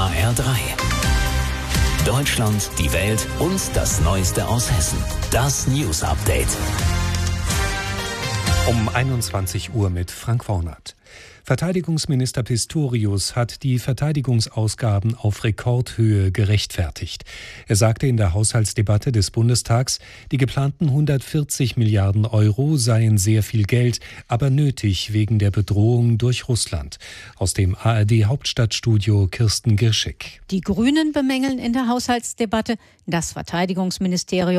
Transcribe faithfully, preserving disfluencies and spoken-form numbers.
H R drei. Deutschland, die Welt und das Neueste aus Hessen. Das News Update. Um einundzwanzig Uhr mit Frank Wornert. Verteidigungsminister Pistorius hat die Verteidigungsausgaben auf Rekordhöhe gerechtfertigt. Er sagte in der Haushaltsdebatte des Bundestags, die geplanten hundertvierzig Milliarden Euro seien sehr viel Geld, aber nötig wegen der Bedrohung durch Russland. Aus dem A R D-Hauptstadtstudio Kirsten Girschek. Die Grünen bemängeln in der Haushaltsdebatte, das Verteidigungsministerium